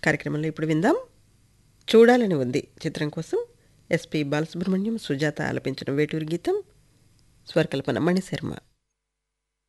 కార్యక్రమంలో ఇప్పుడు విందాం చూడాలని ఉంది చిత్రం కోసం ఎస్పి బాలసుబ్రహ్మణ్యం సుజాత ఆలపించిన వేటూరి గీతం స్వరకల్పన మణిశర్మ.